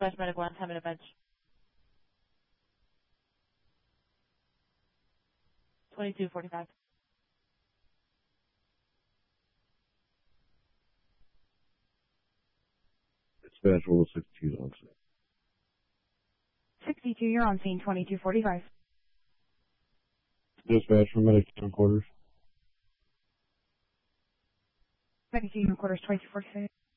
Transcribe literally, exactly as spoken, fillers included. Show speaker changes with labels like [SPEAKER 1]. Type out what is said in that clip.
[SPEAKER 1] Dispatch Medic one, ten minute bench. twenty-two forty-five.
[SPEAKER 2] Dispatch roll sixty-two on scene.
[SPEAKER 3] sixty-two, you're on scene, twenty-two forty-five.
[SPEAKER 2] Dispatch for medic down quarters.
[SPEAKER 3] Medic unit quarters, twenty-two forty-five.